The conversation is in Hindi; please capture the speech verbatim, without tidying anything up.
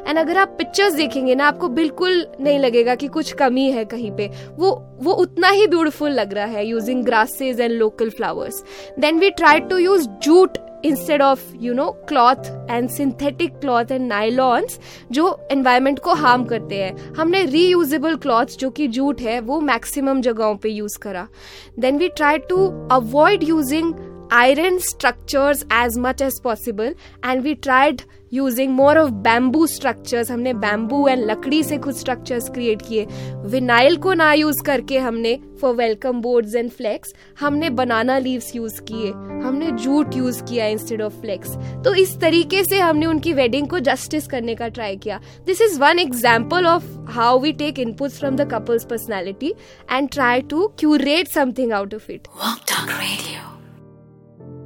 एंड अगर आप पिक्चर्स देखेंगे ना, आपको बिल्कुल नहीं लगेगा कि कुछ कमी है कहीं पे, वो वो उतना ही ब्यूटीफुल लग रहा है using grasses and local flowers. Then we try to use jute instead of you know cloth and synthetic cloth and nylons जो environment को harm करते हैं. हमने reusable cloth जो कि जूट है वो maximum जगहों पे use करा. Then we tried to avoid using iron structures as much as possible and we tried using more of bamboo structures. हमने bamboo and लकड़ी से कुछ structures create किए. विनाइल को ना यूज करके हमने for welcome boards and flags हमने banana leaves यूज किए, हमने जूट यूज किया instead of flags. तो इस तरीके से हमने उनकी wedding को justice करने का try किया. This is one example of how we take inputs from the couple's personality and try to curate something out of it. Walk Talk Radio.